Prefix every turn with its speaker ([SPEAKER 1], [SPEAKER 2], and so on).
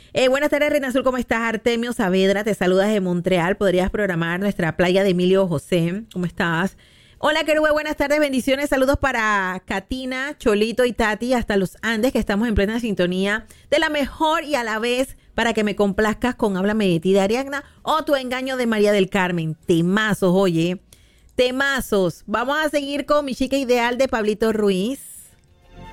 [SPEAKER 1] Buenas tardes, Reina Azul, ¿cómo estás? Artemio Saavedra, te saludas de Montreal. ¿Podrías programar nuestra playa de Emilio José? ¿Cómo estás? Hola, Querube, buenas tardes, bendiciones, saludos para Katina, Cholito y Tati, hasta los Andes, que estamos en plena sintonía de la mejor y a la vez para que me complazcas con Háblame de ti de Ariadna o Tu engaño de María del Carmen. Temazos, oye, temazos. Vamos a seguir con Mi chica ideal de Pablito Ruiz.